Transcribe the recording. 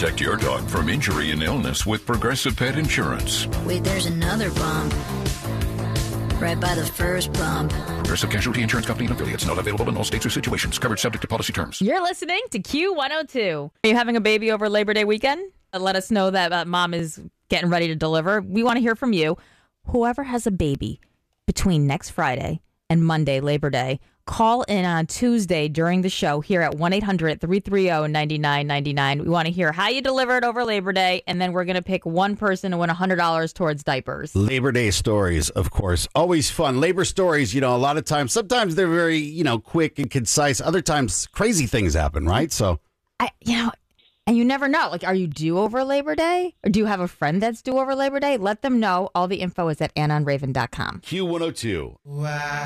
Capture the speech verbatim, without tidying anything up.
Protect your dog from injury and illness with Progressive Pet Insurance. Wait, there's another bump. Right by the first bump. Progressive Casualty Insurance Company and affiliates. Not available in all states or situations. Coverage subject to policy terms. You're listening to Q one oh two. Are you having a baby over Labor Day weekend? Let us know that uh, mom is getting ready to deliver. We want to hear from you. Whoever has a baby between next Friday and Monday, Labor Day, call in on Tuesday during the show here at one eight hundred three three zero nine nine nine nine. We want to hear how you delivered over Labor Day, and then we're going to pick one person to win one hundred dollars towards diapers. Labor Day stories, of course, always fun. Labor stories, you know, a lot of times, sometimes they're very, you know, quick and concise. Other times, crazy things happen, right? So, I, you know, and you never know. Like, are you due over Labor Day? Or do you have a friend that's due over Labor Day? Let them know. All the info is at ann on raven dot com. Q one oh two. Wow.